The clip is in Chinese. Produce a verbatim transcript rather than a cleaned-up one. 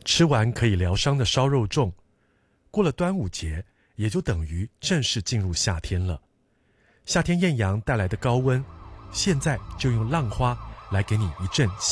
吃完可以疗伤的烧肉粽，过了端午节，也就等于正式进入夏天了。夏天艳阳带来的高温，现在就用浪花来给你一阵